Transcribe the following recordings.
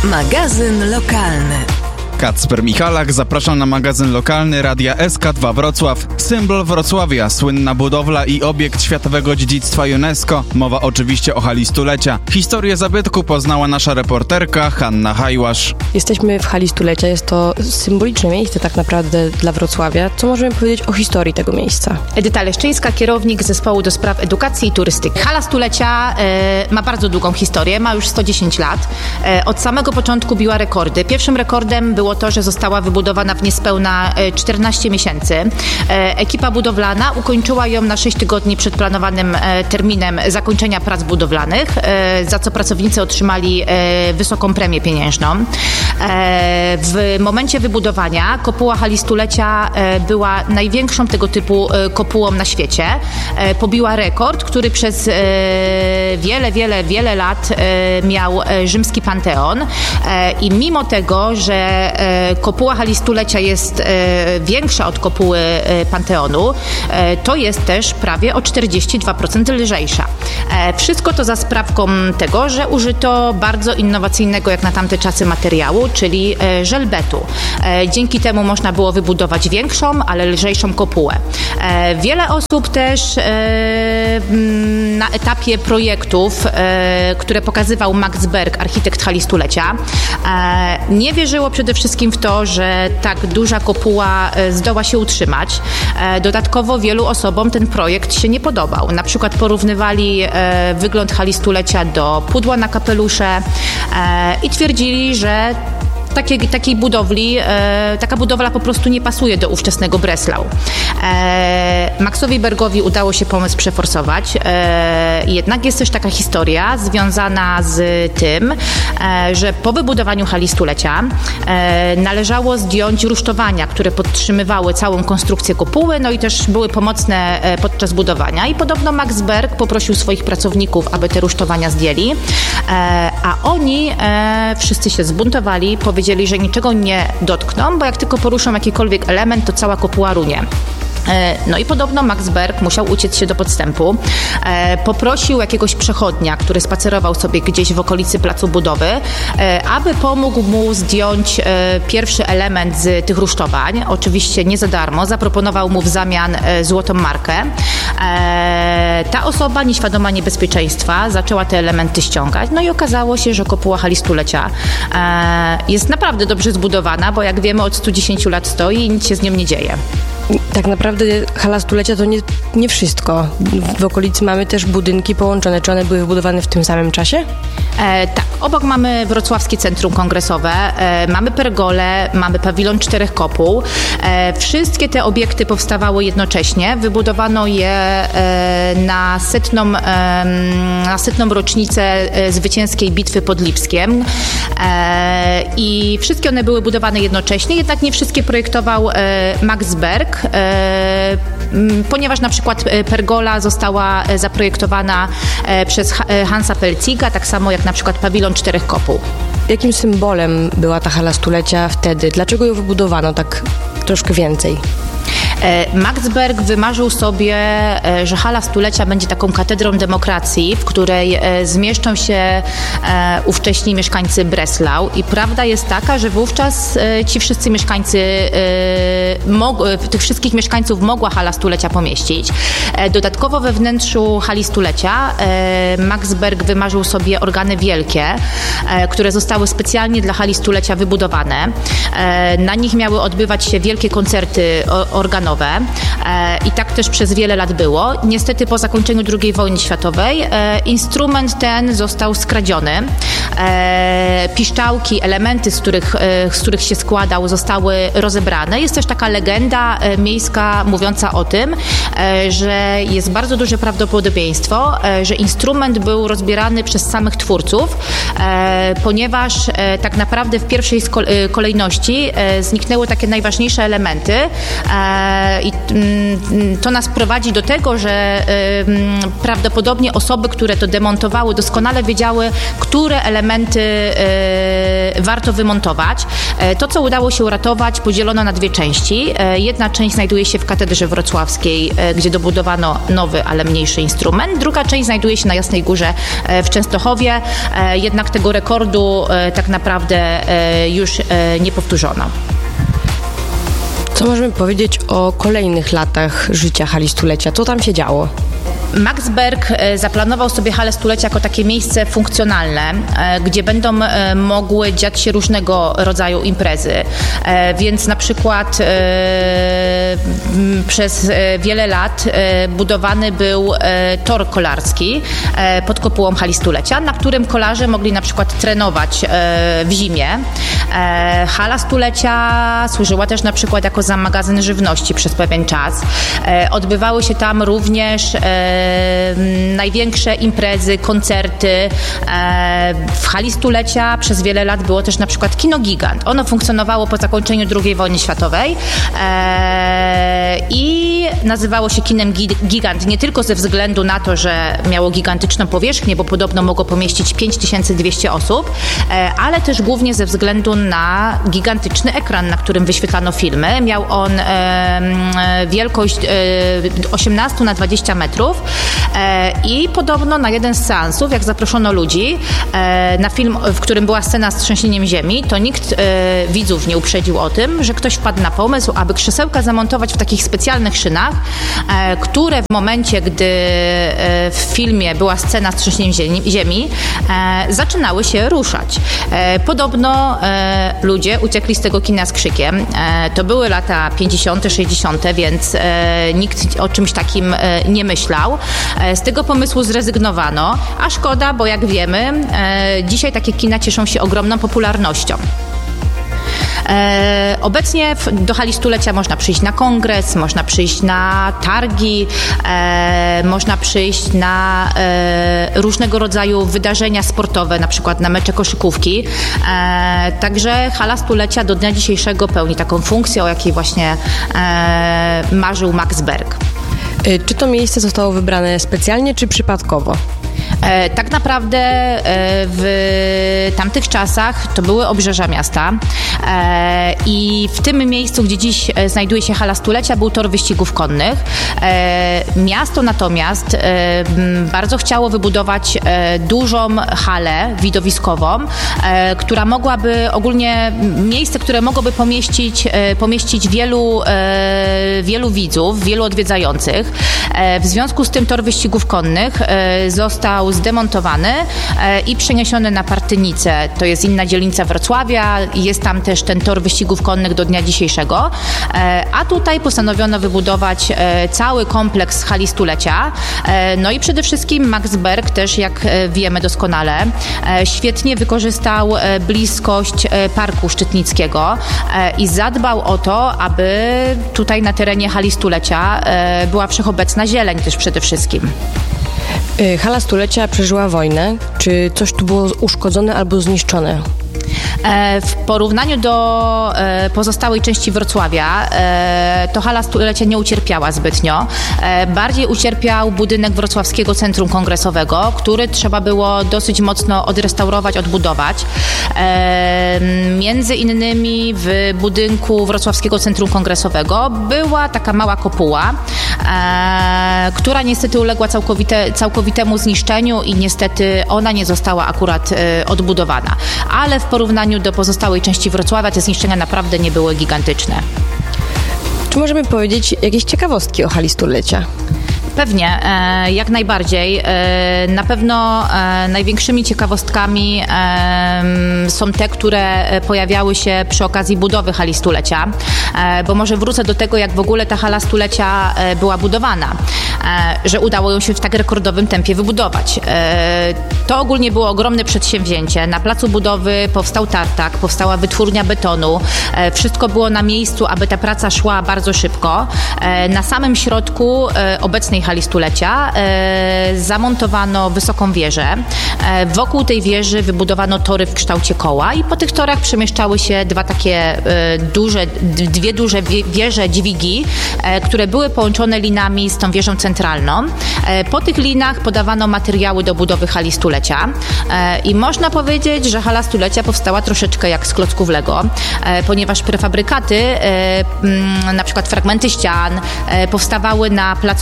Magazyn lokalny. Kacper Michalak, zapraszam na magazyn lokalny Radia SK2 Wrocław. Symbol Wrocławia, słynna budowla i obiekt światowego dziedzictwa UNESCO. Mowa oczywiście o hali stulecia. Historię zabytku poznała nasza reporterka Hanna Hajłasz. Jesteśmy w hali stulecia, jest to symboliczne miejsce tak naprawdę dla Wrocławia. Co możemy powiedzieć o historii tego miejsca? Edyta Leszczyńska, kierownik Zespołu do Spraw Edukacji i Turystyki. Hala stulecia ma bardzo długą historię, ma już 110 lat. Od samego początku biła rekordy. Pierwszym rekordem było to, że została wybudowana w niespełna 14 miesięcy. Ekipa budowlana ukończyła ją na 6 tygodni przed planowanym terminem zakończenia prac budowlanych, za co pracownicy otrzymali wysoką premię pieniężną. W momencie wybudowania kopuła hali stulecia była największą tego typu kopułą na świecie. Pobiła rekord, który przez wiele lat miał rzymski Panteon i mimo tego, że kopuła hali stulecia jest większa od kopuły Panteonu, to jest też prawie o 42% lżejsza. Wszystko to za sprawką tego, że użyto bardzo innowacyjnego jak na tamte czasy materiału, czyli żelbetu. Dzięki temu można było wybudować większą, ale lżejszą kopułę. Wiele osób też na etapie projektów, które pokazywał Max Berg, architekt hali stulecia, nie wierzyło przede wszystkim w to, że tak duża kopuła zdoła się utrzymać. Dodatkowo wielu osobom ten projekt się nie podobał. Na przykład porównywali wygląd hali stulecia do pudła na kapelusze i twierdzili, że takiej budowli, taka budowla po prostu nie pasuje do ówczesnego Breslau. Maxowi Bergowi udało się pomysł przeforsować, jednak jest też taka historia związana z tym, że po wybudowaniu hali stulecia należało zdjąć rusztowania, które podtrzymywały całą konstrukcję kopuły, no i też były pomocne podczas budowania i podobno Max Berg poprosił swoich pracowników, aby te rusztowania zdjęli, a oni wszyscy się zbuntowali, powiedzieli, że niczego nie dotkną, bo jak tylko poruszą jakikolwiek element, to cała kopuła runie. No i podobno Max Berg musiał uciec się do podstępu. Poprosił jakiegoś przechodnia, który spacerował sobie gdzieś w okolicy placu budowy, aby pomógł mu zdjąć pierwszy element z tych rusztowań. Oczywiście nie za darmo. Zaproponował mu w zamian złotą markę. Ta osoba, nieświadoma niebezpieczeństwa, zaczęła te elementy ściągać. No i okazało się, że kopuła hali stulecia jest naprawdę dobrze zbudowana, bo jak wiemy od 110 lat stoi i nic się z nią nie dzieje. Tak naprawdę hala stulecia to nie wszystko. W okolicy mamy też budynki połączone. Czy one były wybudowane w tym samym czasie? Tak. Obok mamy Wrocławskie Centrum Kongresowe, mamy pergolę, mamy pawilon 4 kopuł. Wszystkie te obiekty powstawały jednocześnie. Wybudowano je na setną rocznicę zwycięskiej bitwy pod Lipskiem. I wszystkie one były budowane jednocześnie, jednak nie wszystkie projektował Max Berg, ponieważ na przykład pergola została zaprojektowana przez Hansa Pelziga, tak samo jak na przykład pawilon 4 kopuł. Jakim symbolem była ta hala stulecia wtedy? Dlaczego ją wybudowano tak troszkę więcej? Max Berg wymarzył sobie, że hala stulecia będzie taką katedrą demokracji, w której zmieszczą się ówcześni mieszkańcy Breslau i prawda jest taka, że wówczas ci wszyscy mieszkańcy, tych wszystkich mieszkańców mogła hala stulecia pomieścić. Dodatkowo we wnętrzu hali stulecia Max Berg wymarzył sobie organy wielkie, które zostały specjalnie dla hali stulecia wybudowane. Na nich miały odbywać się wielkie koncerty organowe. I tak też przez wiele lat było. Niestety po zakończeniu II wojny światowej instrument ten został skradziony. Piszczałki, elementy, z których się składał, zostały rozebrane. Jest też taka legenda miejska mówiąca o tym, że jest bardzo duże prawdopodobieństwo, że instrument był rozbierany przez samych twórców, ponieważ tak naprawdę w pierwszej kolejności zniknęły takie najważniejsze elementy i to nas prowadzi do tego, że prawdopodobnie osoby, które to demontowały, doskonale wiedziały, które elementy warto wymontować. To, co udało się uratować, podzielono na dwie części. Jedna część znajduje się w Katedrze Wrocławskiej, gdzie dobudowano nowy, ale mniejszy instrument. Druga część znajduje się na Jasnej Górze w Częstochowie. Jednak tego rekordu tak naprawdę już nie powtórzono. Co możemy powiedzieć o kolejnych latach życia hali stulecia? Co tam się działo? Max Berg zaplanował sobie halę stulecia jako takie miejsce funkcjonalne, gdzie będą mogły dziać się różnego rodzaju imprezy. Więc na przykład przez wiele lat budowany był tor kolarski pod kopułą hali stulecia, na którym kolarze mogli na przykład trenować w zimie. Hala stulecia służyła też na przykład jako za magazyn żywności przez pewien czas. Odbywały się tam również największe imprezy, koncerty. W hali stulecia przez wiele lat było też na przykład kino Gigant. Ono funkcjonowało po zakończeniu II wojny światowej i nazywało się kinem Gigant nie tylko ze względu na to, że miało gigantyczną powierzchnię, bo podobno mogło pomieścić 5200 osób, ale też głównie ze względu na gigantyczny ekran, na którym wyświetlano filmy. Miał on wielkość 18 na 20 metrów i podobno na jeden z seansów, jak zaproszono ludzi na film, w którym była scena z trzęsieniem ziemi, to nikt widzów nie uprzedził o tym, że ktoś wpadł na pomysł, aby krzesełka zamontować w takich specjalnych szynach, które w momencie, gdy w filmie była scena z trzęsieniem ziemi, zaczynały się ruszać. Podobno ludzie uciekli z tego kina z krzykiem. To były lata 50., 60., więc nikt o czymś takim nie myślał. Z tego pomysłu zrezygnowano, a szkoda, bo jak wiemy, dzisiaj takie kina cieszą się ogromną popularnością. Obecnie do hali stulecia można przyjść na kongres, można przyjść na targi, można przyjść na różnego rodzaju wydarzenia sportowe, na przykład na mecze koszykówki. Także hala stulecia do dnia dzisiejszego pełni taką funkcję, o jakiej właśnie marzył Max Berg. Czy to miejsce zostało wybrane specjalnie, czy przypadkowo? Tak naprawdę w tamtych czasach to były obrzeża miasta i w tym miejscu, gdzie dziś znajduje się hala stulecia, był tor wyścigów konnych. Miasto natomiast bardzo chciało wybudować dużą halę widowiskową, która mogłaby ogólnie, miejsce, które mogłoby pomieścić wielu widzów, wielu odwiedzających. W związku z tym tor wyścigów konnych został zdemontowany i przeniesiony na Partynicę. To jest inna dzielnica Wrocławia. Jest tam też ten tor wyścigów konnych do dnia dzisiejszego. A tutaj postanowiono wybudować cały kompleks hali stulecia. No i przede wszystkim Max Berg też, jak wiemy doskonale, świetnie wykorzystał bliskość Parku Szczytnickiego i zadbał o to, aby tutaj na terenie hali stulecia była wszechobecna zieleń też przede wszystkim. Hala stulecia przeżyła wojnę. Czy coś tu było uszkodzone albo zniszczone? W porównaniu do pozostałej części Wrocławia to hala stulecia nie ucierpiała zbytnio. Bardziej ucierpiał budynek Wrocławskiego Centrum Kongresowego, który trzeba było dosyć mocno odrestaurować, odbudować. Między innymi w budynku Wrocławskiego Centrum Kongresowego była taka mała kopuła, która niestety uległa całkowitemu zniszczeniu i niestety ona nie została akurat odbudowana. Ale w porównaniu do pozostałej części Wrocławia te zniszczenia naprawdę nie były gigantyczne. Czy możemy powiedzieć jakieś ciekawostki o hali stulecia? Pewnie, jak najbardziej. Na pewno największymi ciekawostkami są te, które pojawiały się przy okazji budowy hali stulecia, bo może wrócę do tego, jak w ogóle ta hala stulecia była budowana, że udało ją się w tak rekordowym tempie wybudować. To ogólnie było ogromne przedsięwzięcie. Na placu budowy powstał tartak, powstała wytwórnia betonu. Wszystko było na miejscu, aby ta praca szła bardzo szybko. Na samym środku obecnej hali stulecia zamontowano wysoką wieżę. Wokół tej wieży wybudowano tory w kształcie koła i po tych torach przemieszczały się dwie duże wieże dźwigi, które były połączone linami z tą wieżą centralną. Po tych linach podawano materiały do budowy hali stulecia i można powiedzieć, że hala stulecia powstała troszeczkę jak z klocków Lego, ponieważ prefabrykaty, na przykład fragmenty ścian, powstawały na placu budowy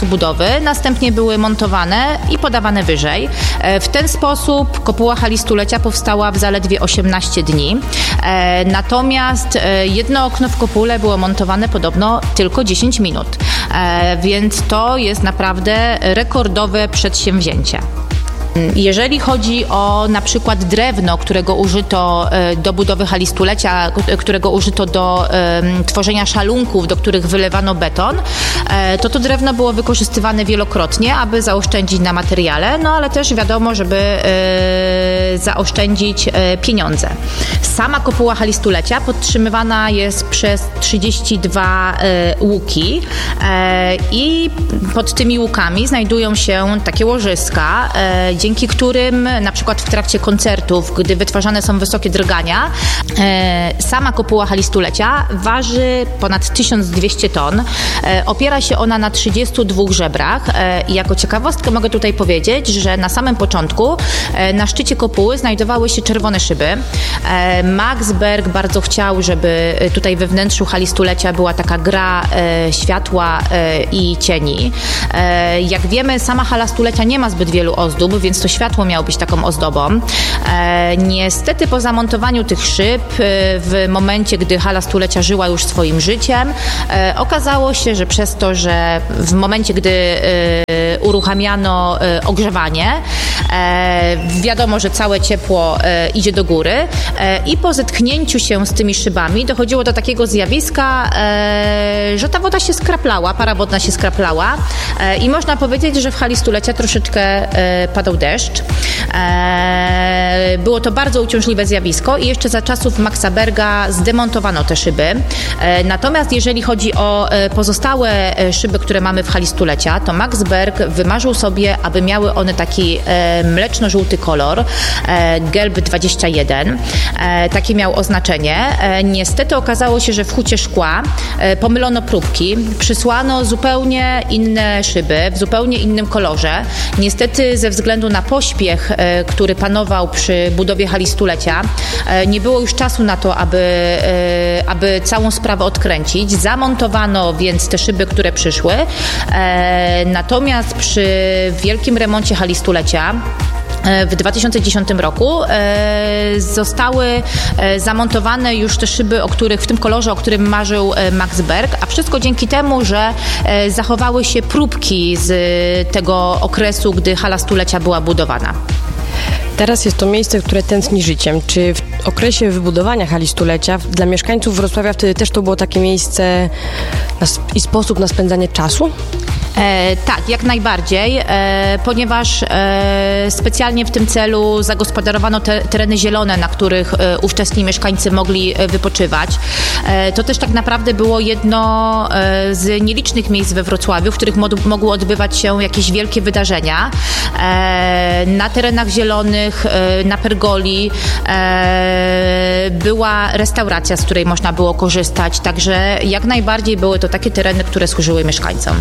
następnie były montowane i podawane wyżej. W ten sposób kopuła hali stulecia powstała w zaledwie 18 dni. Natomiast jedno okno w kopule było montowane podobno tylko 10 minut. Więc to jest naprawdę rekordowe przedsięwzięcie. Jeżeli chodzi o na przykład drewno, którego użyto do budowy hali stulecia, którego użyto do tworzenia szalunków, do których wylewano beton, to drewno było wykorzystywane wielokrotnie, aby zaoszczędzić na materiale, no ale też wiadomo, żeby zaoszczędzić pieniądze. Sama kopuła hali stulecia podtrzymywana jest przez 32 łuki i pod tymi łukami znajdują się takie łożyska, dzięki którym na przykład w trakcie koncertów, gdy wytwarzane są wysokie drgania, sama kopuła hali stulecia waży ponad 1200 ton. Opiera się ona na 32 żebrach i jako ciekawostkę mogę tutaj powiedzieć, że na samym początku na szczycie kopuły znajdowały się czerwone szyby. Max Berg bardzo chciał, żeby tutaj we wnętrzu hali stulecia była taka gra światła i cieni. Jak wiemy, sama hala stulecia nie ma zbyt wielu ozdób, więc to światło miało być taką ozdobą. Niestety po zamontowaniu tych szyb w momencie, gdy hala stulecia żyła już swoim życiem, okazało się, że przez to, że w momencie, gdy uruchamiano ogrzewanie, wiadomo, że całe ciepło idzie do góry i po zetknięciu się z tymi szybami dochodziło do takiego zjawiska, że ta woda się skraplała, para wodna się skraplała i można powiedzieć, że w hali stulecia troszeczkę padał deszcz. Było to bardzo uciążliwe zjawisko i jeszcze za czasów Maxa Berga zdemontowano te szyby. Natomiast jeżeli chodzi o pozostałe szyby, które mamy w hali stulecia, to Max Berg wymarzył sobie, aby miały one taki mleczno-żółty kolor, Gelb 21. Takie miał oznaczenie. Niestety okazało się, że w hucie szkła pomylono próbki, przysłano zupełnie inne szyby w zupełnie innym kolorze. Niestety ze względu na pośpiech, który panował przy budowie hali stulecia, nie było już czasu na to, aby całą sprawę odkręcić. Zamontowano więc te szyby, które przyszły. Natomiast przy wielkim remoncie hali stulecia w 2010 roku zostały zamontowane już te szyby, w tym kolorze, o którym marzył Max Berg, a wszystko dzięki temu, że zachowały się próbki z tego okresu, gdy hala stulecia była budowana. Teraz jest to miejsce, które tętni życiem. Czy w okresie wybudowania hali stulecia dla mieszkańców Wrocławia wtedy też to było takie miejsce i sposób na spędzanie czasu? Tak, jak najbardziej, ponieważ specjalnie w tym celu zagospodarowano tereny zielone, na których ówczesni mieszkańcy mogli wypoczywać. To też tak naprawdę było jedno z nielicznych miejsc we Wrocławiu, w których mogły odbywać się jakieś wielkie wydarzenia. Na terenach zielonych, na pergoli była restauracja, z której można było korzystać, także jak najbardziej były to takie tereny, które służyły mieszkańcom.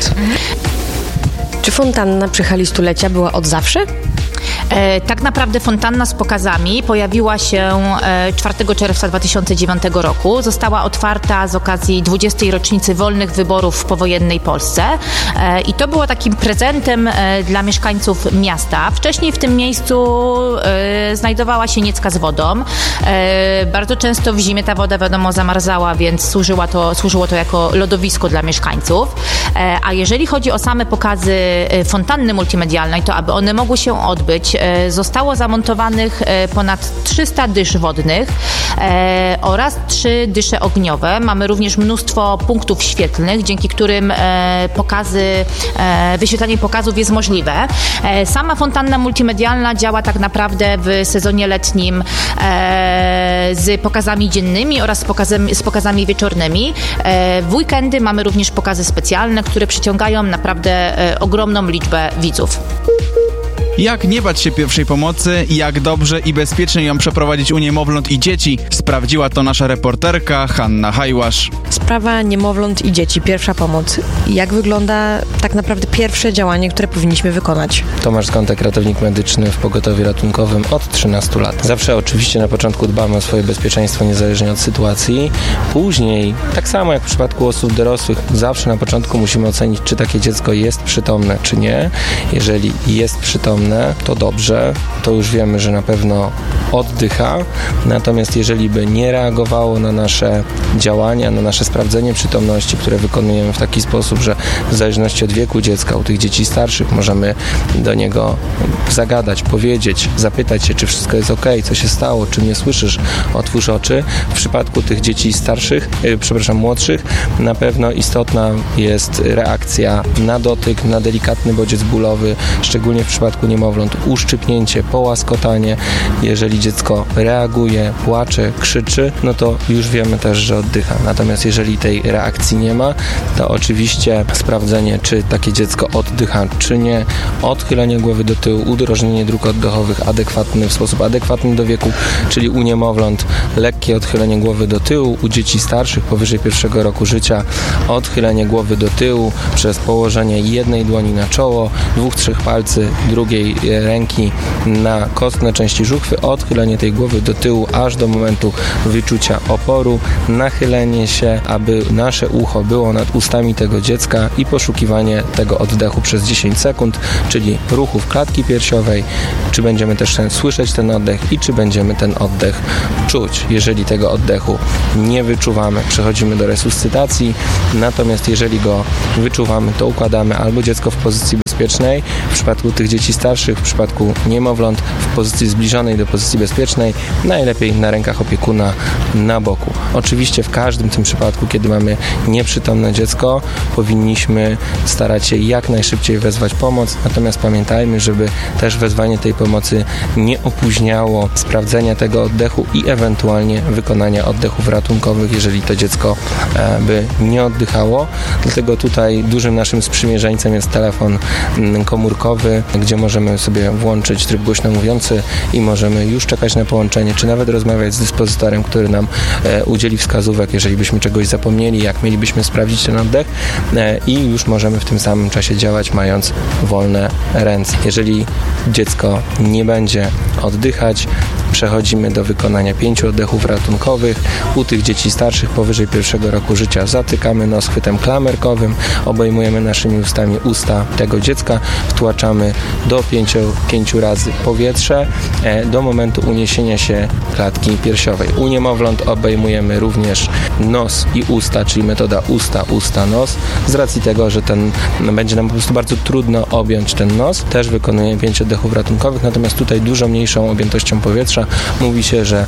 Czy fontanna przy hali stulecia była od zawsze? Tak naprawdę fontanna z pokazami pojawiła się 4 czerwca 2009 roku. Została otwarta z okazji 20. rocznicy wolnych wyborów w powojennej Polsce i to było takim prezentem dla mieszkańców miasta. Wcześniej w tym miejscu znajdowała się niecka z wodą. Bardzo często w zimie ta woda, wiadomo, zamarzała, więc służyło to jako lodowisko dla mieszkańców. A jeżeli chodzi o same pokazy fontanny multimedialnej, to aby one mogły się odbyć, zostało zamontowanych ponad 300 dysz wodnych oraz 3 dysze ogniowe. Mamy również mnóstwo punktów świetlnych, dzięki którym wyświetlanie pokazów jest możliwe. Sama fontanna multimedialna działa tak naprawdę w sezonie letnim z pokazami dziennymi oraz z pokazami wieczornymi. W weekendy mamy również pokazy specjalne, które przyciągają naprawdę ogromną liczbę widzów. Jak nie bać się pierwszej pomocy, jak dobrze i bezpiecznie ją przeprowadzić u niemowląt i dzieci, sprawdziła to nasza reporterka Hanna Hajłasz. Sprawa niemowląt i dzieci, pierwsza pomoc. Jak wygląda tak naprawdę pierwsze działanie, które powinniśmy wykonać? Tomasz Skątek, ratownik medyczny w pogotowiu ratunkowym od 13 lat. Zawsze oczywiście na początku dbamy o swoje bezpieczeństwo niezależnie od sytuacji. Później, tak samo jak w przypadku osób dorosłych, zawsze na początku musimy ocenić, czy takie dziecko jest przytomne, czy nie. Jeżeli jest przytomne, to dobrze, to już wiemy, że na pewno oddycha. Natomiast jeżeli by nie reagowało na nasze działania, na nasze sprawdzenie przytomności, które wykonujemy w taki sposób, że w zależności od wieku dziecka, u tych dzieci starszych możemy do niego zagadać, powiedzieć, zapytać się, czy wszystko jest ok, co się stało, czy mnie słyszysz, otwórz oczy. W przypadku tych dzieci starszych, młodszych, na pewno istotna jest reakcja na dotyk, na delikatny bodziec bólowy, szczególnie w przypadku niemowląt, uszczypnięcie, połaskotanie. Jeżeli dziecko reaguje, płacze, krzyczy, no to już wiemy też, że oddycha. Natomiast jeżeli tej reakcji nie ma, to oczywiście sprawdzenie, czy takie dziecko oddycha, czy nie, odchylenie głowy do tyłu, udrożnienie dróg oddechowych adekwatny, w sposób adekwatny do wieku, czyli u niemowląt lekkie odchylenie głowy do tyłu, u dzieci starszych powyżej 1 roku życia odchylenie głowy do tyłu przez położenie jednej dłoni na czoło, 2-3 palcy drugiej ręki na kostne części żuchwy, odchylenie tej głowy do tyłu aż do momentu wyczucia oporu, nachylenie się, aby nasze ucho było nad ustami tego dziecka i poszukiwanie tego oddechu przez 10 sekund, czyli ruchów klatki piersiowej, czy będziemy też słyszeć ten oddech i czy będziemy ten oddech czuć. Jeżeli tego oddechu nie wyczuwamy, przechodzimy do resuscytacji, natomiast jeżeli go wyczuwamy, to układamy albo dziecko w pozycji bezpiecznej, w przypadku tych dzieci starszych, w przypadku niemowląt w pozycji zbliżonej do pozycji bezpiecznej, najlepiej na rękach opiekuna na boku. Oczywiście w każdym tym przypadku, kiedy mamy nieprzytomne dziecko, powinniśmy starać się jak najszybciej wezwać pomoc, natomiast pamiętajmy, żeby też wezwanie tej pomocy nie opóźniało sprawdzenia tego oddechu i ewentualnie wykonania oddechów ratunkowych, jeżeli to dziecko by nie oddychało. Dlatego tutaj dużym naszym sprzymierzeńcem jest telefon komórkowy, gdzie możemy sobie włączyć tryb głośno mówiący i możemy już czekać na połączenie, czy nawet rozmawiać z dyspozytorem, który nam udzieli wskazówek, jeżeli byśmy czegoś zapomnieli, jak mielibyśmy sprawdzić ten oddech i już możemy w tym samym czasie działać, mając wolne ręce. Jeżeli dziecko nie będzie oddychać, przechodzimy do wykonania 5 oddechów ratunkowych. U tych dzieci starszych powyżej 1 roku życia zatykamy nos chwytem klamerkowym, obejmujemy naszymi ustami usta tego dziecka, wtłaczamy do 5 razy powietrze do momentu uniesienia się klatki piersiowej. U niemowląt obejmujemy również nos i usta, czyli metoda usta, nos. Z racji tego, że będzie nam po prostu bardzo trudno objąć ten nos, też wykonujemy 5 oddechów ratunkowych, natomiast tutaj dużo mniejszą objętością powietrza. Mówi się, że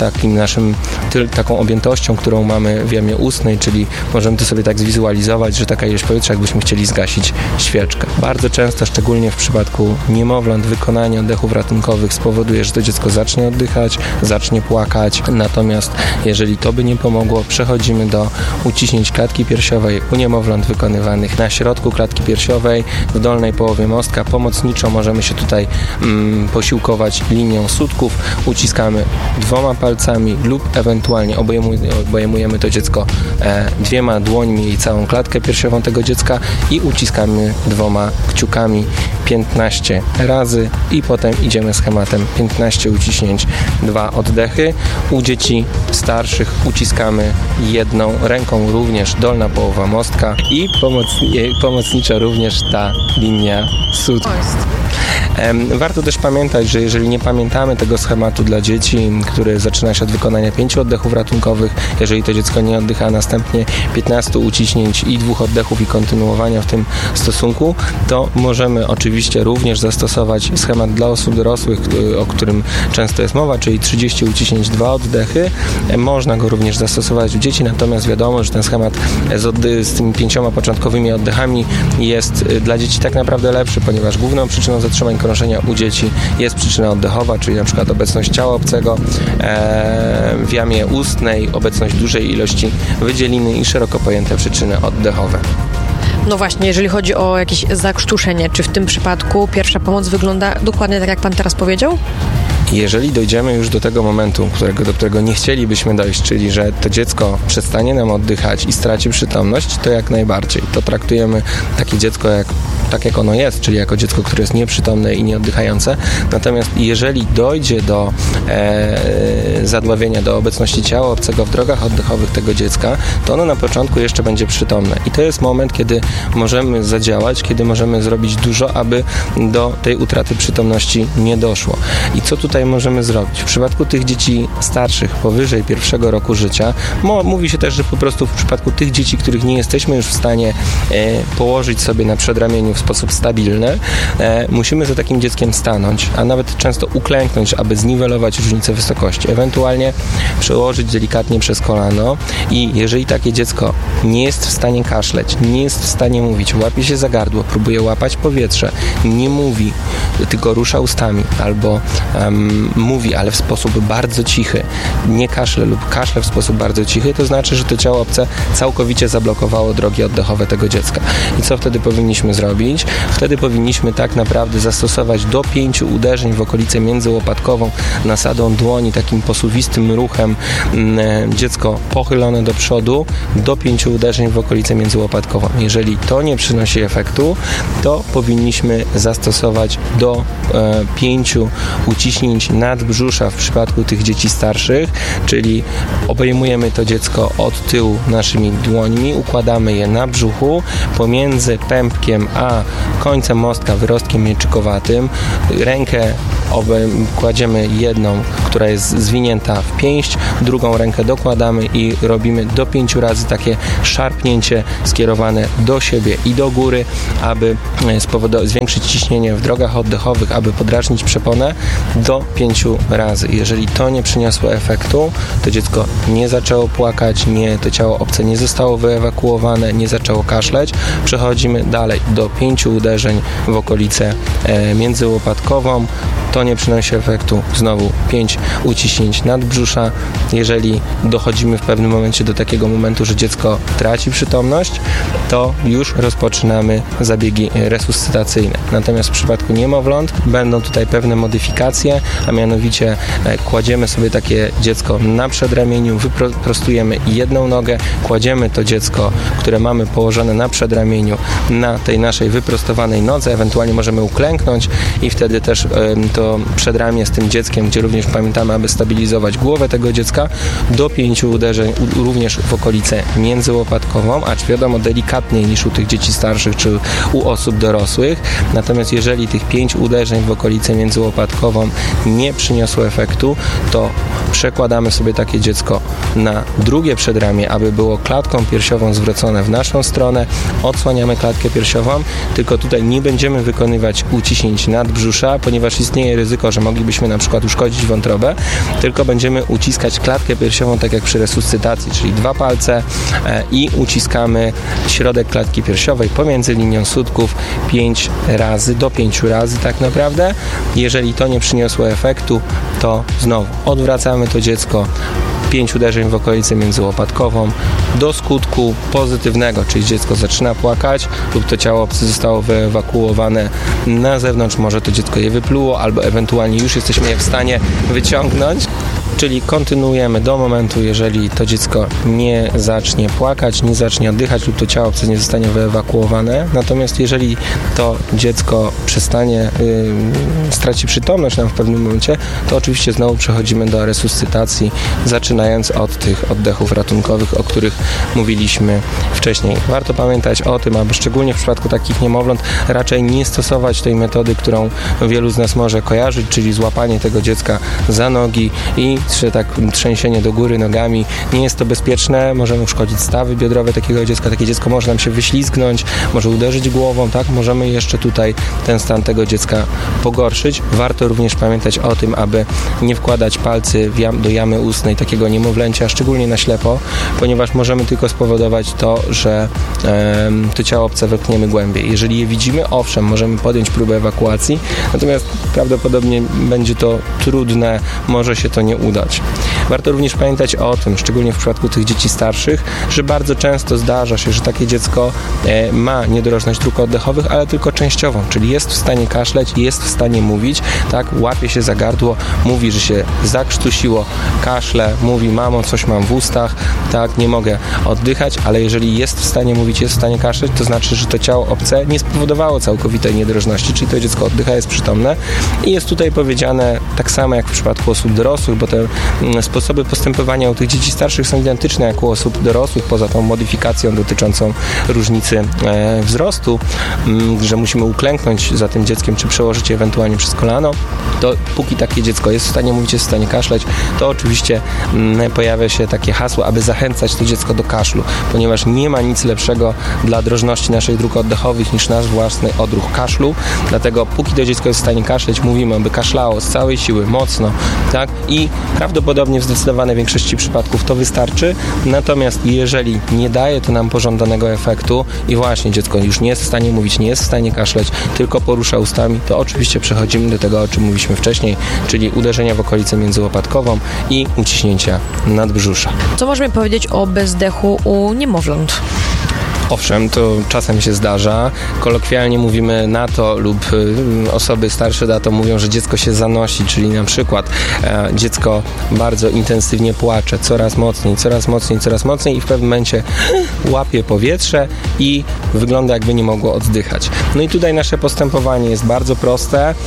taką objętością, którą mamy w jamie ustnej, czyli możemy to sobie tak zwizualizować, że taka ilość powietrza, jakbyśmy chcieli zgasić świeczkę. Bardzo często, szczególnie w przypadku niemowląt, wykonanie oddechów ratunkowych spowoduje, że to dziecko zacznie oddychać, zacznie płakać. Natomiast jeżeli to by nie pomogło, przechodzimy do uciśnięć klatki piersiowej u niemowląt wykonywanych na środku klatki piersiowej, w dolnej połowie mostka. Pomocniczo możemy się tutaj posiłkować linią sutków. Uciskamy 2 palcami lub ewentualnie obejmujemy to dziecko 2 dłońmi i całą klatkę piersiową tego dziecka i uciskamy 2 kciukami 15 razy i potem idziemy schematem 15 uciśnięć, 2 oddechy. U dzieci starszych uciskamy 1 ręką, również dolna połowa mostka i pomocniczo również ta linia sutków. Warto też pamiętać, że jeżeli nie pamiętamy tego schematu dla dzieci, który zaczyna się od wykonania 5 oddechów ratunkowych, jeżeli to dziecko nie oddycha, następnie 15 uciśnięć i 2 oddechów i kontynuowania w tym stosunku, to możemy oczywiście również zastosować schemat dla osób dorosłych, o którym często jest mowa, czyli 30 uciśnięć, 2 oddechy. Można go również zastosować u dzieci, natomiast wiadomo, że ten schemat z tymi 5 początkowymi oddechami jest dla dzieci tak naprawdę lepszy, ponieważ główną przyczyną zatrzymań krążenia u dzieci jest przyczyna oddechowa, czyli na przykład obecność ciała obcego w jamie ustnej, obecność dużej ilości wydzieliny i szeroko pojęte przyczyny oddechowe. No właśnie, jeżeli chodzi o jakieś zakrztuszenie, czy w tym przypadku pierwsza pomoc wygląda dokładnie tak, jak pan teraz powiedział? Jeżeli dojdziemy już do tego momentu, do którego nie chcielibyśmy dojść, czyli że to dziecko przestanie nam oddychać i straci przytomność, to jak najbardziej. To traktujemy takie dziecko tak jak ono jest, czyli jako dziecko, które jest nieprzytomne i nieoddychające. Natomiast jeżeli dojdzie do zadławienia, do obecności ciała obcego w drogach oddechowych tego dziecka, to ono na początku jeszcze będzie przytomne. I to jest moment, kiedy możemy zadziałać, kiedy możemy zrobić dużo, aby do tej utraty przytomności nie doszło. I co tutaj możemy zrobić? W przypadku tych dzieci starszych, powyżej 1 roku życia, mówi się też, że po prostu w przypadku tych dzieci, których nie jesteśmy już w stanie położyć sobie na przedramieniu w sposób stabilny, musimy za takim dzieckiem stanąć, a nawet często uklęknąć, aby zniwelować różnicę wysokości. Ewentualnie przełożyć delikatnie przez kolano i jeżeli takie dziecko nie jest w stanie kaszleć, nie jest w stanie mówić, łapie się za gardło, próbuje łapać powietrze, nie mówi, tylko rusza ustami albo mówi, ale w sposób bardzo cichy, nie kaszle lub kaszle w sposób bardzo cichy, to znaczy, że to ciało obce całkowicie zablokowało drogi oddechowe tego dziecka. I co wtedy powinniśmy zrobić? Wtedy powinniśmy tak naprawdę zastosować do 5 uderzeń w okolicę międzyłopatkową nasadą dłoni, takim posuwistym ruchem, dziecko pochylone do przodu, do 5 uderzeń w okolicę międzyłopatkową. Jeżeli to nie przynosi efektu, to powinniśmy zastosować do 5 uciśnięć nadbrzusza w przypadku tych dzieci starszych, czyli obejmujemy to dziecko od tyłu naszymi dłońmi, układamy je na brzuchu, pomiędzy pępkiem a końcem mostka, wyrostkiem mieczykowatym. Rękę kładziemy jedną, która jest zwinięta w pięść, drugą rękę dokładamy i robimy do 5 razy takie szarpnięcie skierowane do siebie i do góry, aby zwiększyć ciśnienie w drogach oddechowych, aby podrażnić przeponę do 5 razy. Jeżeli to nie przyniosło efektu, to dziecko nie zaczęło płakać, to ciało obce nie zostało wyewakuowane, nie zaczęło kaszleć, przechodzimy dalej do 5 uderzeń w okolicę międzyłopatkową. To nie przynosi efektu. Znowu 5 uciśnięć nadbrzusza. Jeżeli dochodzimy w pewnym momencie do takiego momentu, że dziecko traci przytomność, to już rozpoczynamy zabiegi resuscytacyjne. Natomiast w przypadku niemowląt będą tutaj pewne modyfikacje, a mianowicie kładziemy sobie takie dziecko na przedramieniu, wyprostujemy jedną nogę, kładziemy to dziecko, które mamy położone na przedramieniu, na tej naszej wyprostowanej nodze, ewentualnie możemy uklęknąć i wtedy też to przedramię z tym dzieckiem, gdzie również pamiętamy, aby stabilizować głowę tego dziecka, do 5 uderzeń również w okolicę międzyłopatkową, acz wiadomo delikatniej niż u tych dzieci starszych czy u osób dorosłych. Natomiast jeżeli tych 5 uderzeń w okolicę międzyłopatkową nie przyniosło efektu, to przekładamy sobie takie dziecko na drugie przedramię, aby było klatką piersiową zwrócone w naszą stronę, odsłaniamy klatkę piersiową, tylko tutaj nie będziemy wykonywać uciśnięć nadbrzusza, ponieważ istnieje ryzyko, że moglibyśmy na przykład uszkodzić wątrobę, tylko będziemy uciskać klatkę piersiową tak jak przy resuscytacji, czyli 2 palce i uciskamy środek klatki piersiowej pomiędzy linią sutków 5 razy, do 5 razy tak naprawdę. Jeżeli to nie przyniosło efektu, to znowu odwracamy to dziecko, 5 uderzeń w okolicę międzyłopatkową do skutku pozytywnego, czyli dziecko zaczyna płakać lub to ciało obce zostało wyewakuowane na zewnątrz, może to dziecko je wypluło albo ewentualnie już jesteśmy je w stanie wyciągnąć. Czyli kontynuujemy do momentu, jeżeli to dziecko nie zacznie płakać, nie zacznie oddychać lub to ciało obce nie zostanie wyewakuowane. Natomiast jeżeli to dziecko straci przytomność nam w pewnym momencie, to oczywiście znowu przechodzimy do resuscytacji, zaczynając od tych oddechów ratunkowych, o których mówiliśmy wcześniej. Warto pamiętać o tym, aby szczególnie w przypadku takich niemowląt raczej nie stosować tej metody, którą wielu z nas może kojarzyć, czyli złapanie tego dziecka za nogi i tak trzęsienie do góry nogami. Nie jest to bezpieczne, możemy uszkodzić stawy biodrowe takiego dziecka. Takie dziecko może nam się wyślizgnąć, może uderzyć głową, tak? Możemy jeszcze tutaj ten stan tego dziecka pogorszyć. Warto również pamiętać o tym, aby nie wkładać palcy do jamy ustnej takiego niemowlęcia, szczególnie na ślepo, ponieważ możemy tylko spowodować to, że to ciało obce wepchniemy głębiej. Jeżeli je widzimy, owszem, możemy podjąć próbę ewakuacji, natomiast prawdopodobnie będzie to trudne, może się to nie udać. Warto również pamiętać o tym, szczególnie w przypadku tych dzieci starszych, że bardzo często zdarza się, że takie dziecko ma niedorożność dróg oddechowych, ale tylko częściową, czyli jest w stanie kaszleć, jest w stanie mówić, tak, łapie się za gardło, mówi, że się zakrztusiło, kaszle, mówi: mamo, coś mam w ustach, tak, nie mogę oddychać, ale jeżeli jest w stanie mówić, jest w stanie kaszleć, to znaczy, że to ciało obce nie spowodowało całkowitej niedorożności, czyli to dziecko oddycha, jest przytomne i jest tutaj powiedziane tak samo jak w przypadku osób dorosłych, bo te sposoby postępowania u tych dzieci starszych są identyczne jak u osób dorosłych, poza tą modyfikacją dotyczącą różnicy wzrostu, że musimy uklęknąć za tym dzieckiem, czy przełożyć je ewentualnie przez kolano, to póki takie dziecko jest w stanie mówić, jest w stanie kaszleć, to oczywiście pojawia się takie hasło, aby zachęcać to dziecko do kaszlu, ponieważ nie ma nic lepszego dla drożności naszych dróg oddechowych niż nasz własny odruch kaszlu, dlatego póki to dziecko jest w stanie kaszleć, mówimy, aby kaszlało z całej siły, mocno, tak, i prawdopodobnie w zdecydowanej większości przypadków to wystarczy, natomiast jeżeli nie daje to nam pożądanego efektu i właśnie dziecko już nie jest w stanie mówić, nie jest w stanie kaszleć, tylko porusza ustami, to oczywiście przechodzimy do tego, o czym mówiliśmy wcześniej, czyli uderzenia w okolicę międzyłopatkową i uciśnięcia nadbrzusza. Co możemy powiedzieć o bezdechu u niemowląt? Owszem, to czasem się zdarza. Kolokwialnie mówimy na to lub osoby starsze na to mówią, że dziecko się zanosi, czyli na przykład dziecko bardzo intensywnie płacze, coraz mocniej i w pewnym momencie łapie powietrze i wygląda, jakby nie mogło oddychać. No i tutaj nasze postępowanie jest bardzo proste.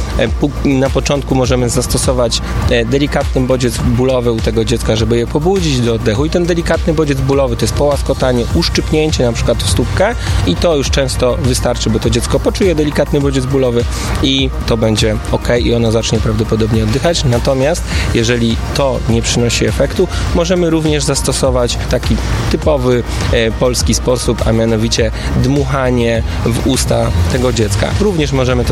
Na początku możemy zastosować delikatny bodziec bólowy u tego dziecka, żeby je pobudzić do oddechu i ten delikatny bodziec bólowy to jest połaskotanie, uszczypnięcie na przykład w stópkę i to już często wystarczy, bo to dziecko poczuje delikatny bodziec bólowy i to będzie ok i ono zacznie prawdopodobnie oddychać. Natomiast jeżeli to nie przynosi efektu, możemy również zastosować taki typowy polski sposób, a mianowicie dmuchanie w usta tego dziecka. Również możemy to